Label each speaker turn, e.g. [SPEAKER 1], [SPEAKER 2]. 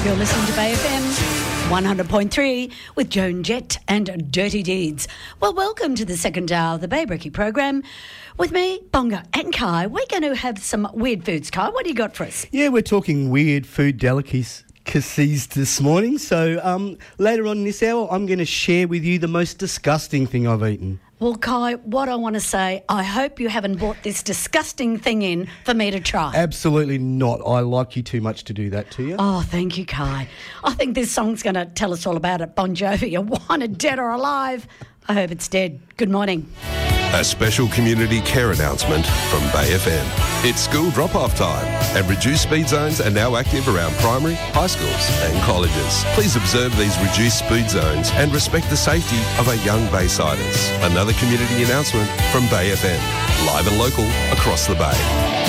[SPEAKER 1] You're listening to Bay FM 100.3 with Joan Jett and Dirty Deeds. Well, welcome to the second hour of the Bay Brekkie program. With me, Bonga and Kai. We're going to have some weird foods. Kai, what do you got for us?
[SPEAKER 2] Yeah, we're talking weird food delicacies this morning. So later on in this hour, I'm going to share with you the most disgusting thing I've eaten.
[SPEAKER 1] Well, Kai, what I want to say, I hope you haven't brought this disgusting thing in for me to try.
[SPEAKER 2] Absolutely not. I like you too much to do that to you.
[SPEAKER 1] Oh, thank you, Kai. I think this song's going to tell us all about it. Bon Jovi, you want it dead or alive? I hope it's dead. Good morning.
[SPEAKER 3] A special community care announcement from Bay FM. It's school drop-off time, and reduced speed zones are now active around primary, high schools and colleges. Please observe these reduced speed zones and respect the safety of our young Baysiders. Another community announcement from Bay FM. Live and local across the Bay.